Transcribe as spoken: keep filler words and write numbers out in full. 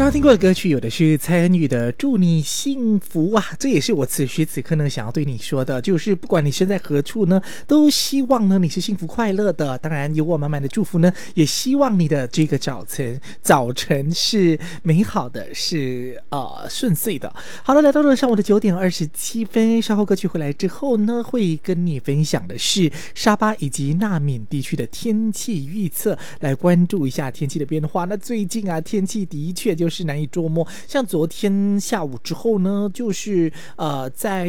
刚刚听过的歌曲有的是蔡恩宇的祝你幸福啊，这也是我此时此刻呢想要对你说的，就是不管你身在何处呢，都希望呢你是幸福快乐的，当然有我满满的祝福呢，也希望你的这个早晨早晨是美好的，是呃顺遂的。好了，来到了上午的九点二十七分，稍后歌曲回来之后呢，会跟你分享的是沙巴以及纳缅地区的天气预测，来关注一下天气的变化。那最近啊天气的确就是难以捉摸，像昨天下午之后呢，就是呃在